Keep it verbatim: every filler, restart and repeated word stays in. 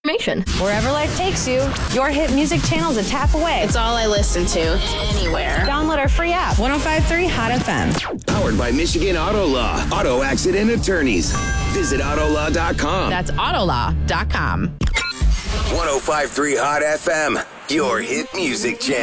information. Wherever life takes you, your hit music channel's a tap away. It's all I listen to, anywhere. Download our free app, one oh five point three Hot F M. Powered by Michigan Auto Law. Auto accident attorneys. Visit auto law dot com. That's autolaw dot com. one oh five point three Hot F M. Your hit music channel.